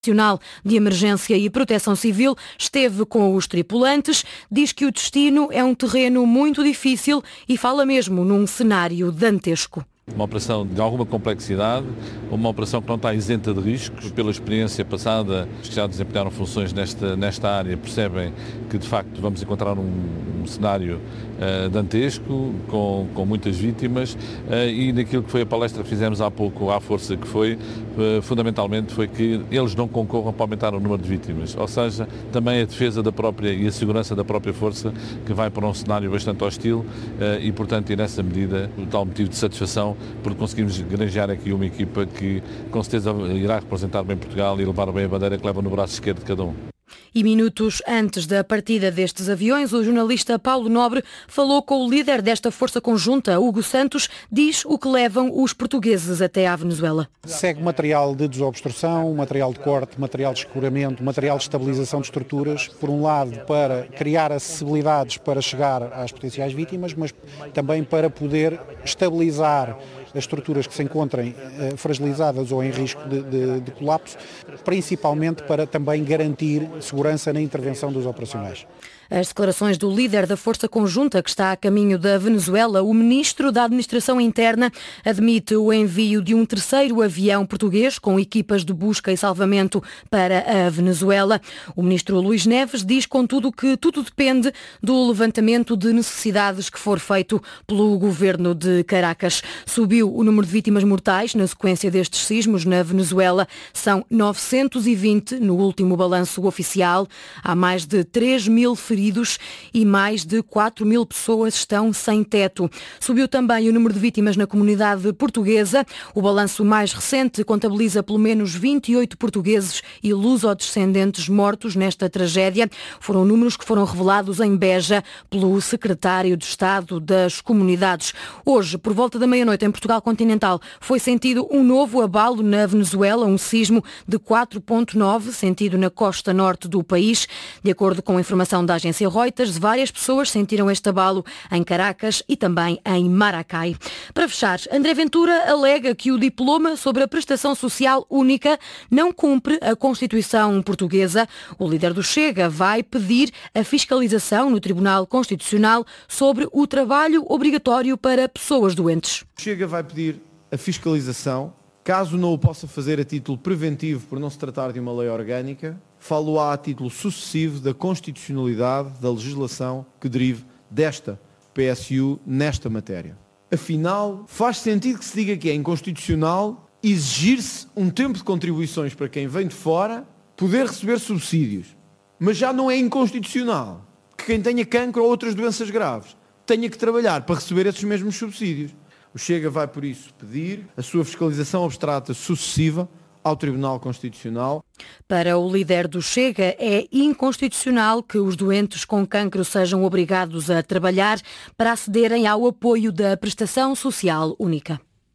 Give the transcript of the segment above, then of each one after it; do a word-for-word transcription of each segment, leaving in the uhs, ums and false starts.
Nacional de Emergência e Proteção Civil esteve com os tripulantes, diz que o destino é um terreno muito difícil e fala mesmo num cenário dantesco. Uma operação de alguma complexidade, uma operação que não está isenta de riscos. Pela experiência passada, os que já desempenharam funções nesta, nesta área percebem que, de facto, vamos encontrar um, um cenário uh, dantesco, com, com muitas vítimas, uh, e naquilo que foi a palestra que fizemos há pouco, à força que foi, uh, fundamentalmente foi que eles não concorram para aumentar o número de vítimas, ou seja, também a defesa da própria e a segurança da própria força, que vai para um cenário bastante hostil, uh, e, portanto, e nessa medida, o tal motivo de satisfação, porque conseguimos granjear aqui uma equipa que com certeza irá representar bem Portugal e levar bem a bandeira que leva no braço esquerdo de cada um. E minutos antes da partida destes aviões, o jornalista Paulo Nobre falou com o líder desta força conjunta, Hugo Santos, diz o que levam os portugueses até à Venezuela. Segue material de desobstrução, material de corte, material de escoramento, material de estabilização de estruturas, por um lado para criar acessibilidades para chegar às potenciais vítimas, mas também para poder estabilizar as estruturas que se encontrem eh, fragilizadas ou em risco de, de, de colapso, principalmente para também garantir segurança na intervenção dos operacionais. As declarações do líder da Força Conjunta que está a caminho da Venezuela, o ministro da Administração Interna, admite o envio de um terceiro avião português com equipas de busca e salvamento para a Venezuela. O ministro Luís Neves diz, contudo, que tudo depende do levantamento de necessidades que for feito pelo governo de Caracas. Subiu o número de vítimas mortais na sequência destes sismos na Venezuela. São novecentos e vinte no último balanço oficial. Há mais de três mil feridos e mais de quatro mil pessoas estão sem teto. Subiu também o número de vítimas na comunidade portuguesa. O balanço mais recente contabiliza pelo menos vinte e oito portugueses e lusodescendentes mortos nesta tragédia. Foram números que foram revelados em Beja pelo secretário de Estado das Comunidades. Hoje, por volta da meia-noite, em Portugal continental, foi sentido um novo abalo na Venezuela, um sismo de quatro ponto nove, sentido na costa norte do país. De acordo com a informação da agência Reuters, várias pessoas sentiram este abalo em Caracas e também em Maracay. Para fechar, André Ventura alega que o diploma sobre a prestação social única não cumpre a Constituição portuguesa. O líder do Chega vai pedir a fiscalização no Tribunal Constitucional sobre o trabalho obrigatório para pessoas doentes. O Chega vai pedir a fiscalização, caso não o possa fazer a título preventivo por não se tratar de uma lei orgânica, falo-á a título sucessivo da constitucionalidade da legislação que derive desta P S U nesta matéria. Afinal, faz sentido que se diga que é inconstitucional exigir-se um tempo de contribuições para quem vem de fora poder receber subsídios. Mas já não é inconstitucional que quem tenha cancro ou outras doenças graves tenha que trabalhar para receber esses mesmos subsídios. O Chega vai, por isso, pedir a sua fiscalização abstrata sucessiva ao Tribunal Constitucional. Para o líder do Chega, é inconstitucional que os doentes com cancro sejam obrigados a trabalhar para acederem ao apoio da prestação social única.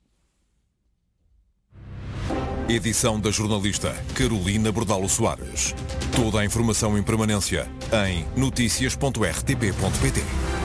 Edição da jornalista Carolina Bordalo Soares. Toda a informação em permanência em notícias ponto r t p ponto p t.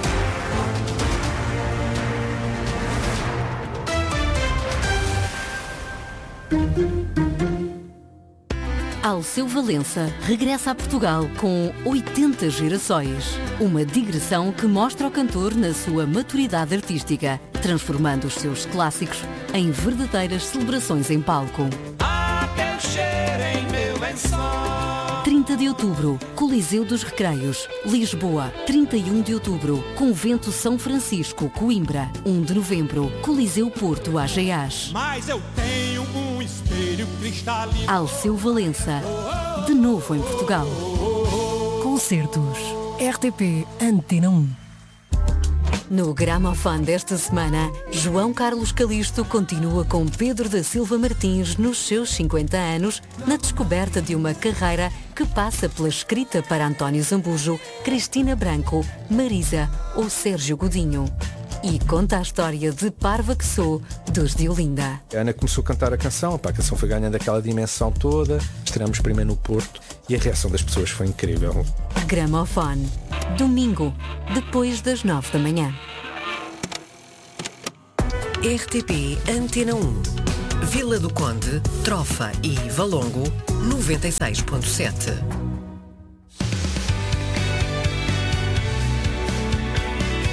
Alceu Valença regressa a Portugal com oitenta gerações. Uma digressão que mostra o cantor na sua maturidade artística, transformando os seus clássicos em verdadeiras celebrações em palco. Há quem cheire em meu lençol. trinta de outubro, Coliseu dos Recreios, Lisboa. trinta e um de outubro, Convento São Francisco, Coimbra. um de novembro, Coliseu Porto, Ageás. Mas eu tenho um espelho cristalino. Alceu Valença, de novo em Portugal. Concertos. R T P Antena um. No Gramofone desta semana, João Carlos Calisto continua com Pedro da Silva Martins nos seus cinquenta anos, na descoberta de uma carreira que passa pela escrita para António Zambujo, Cristina Branco, Marisa ou Sérgio Godinho. E conta a história de Parva que Sou, dos de Olinda. A Ana começou a cantar a canção, a canção foi ganhando aquela dimensão toda, estreamos primeiro no Porto e a reação das pessoas foi incrível. Gramofone, domingo, depois das nove da manhã. R T P Antena um. Vila do Conde, Trofa e Valongo, noventa e seis ponto sete.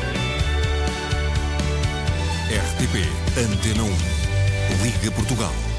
R T P Antena um. Liga Portugal.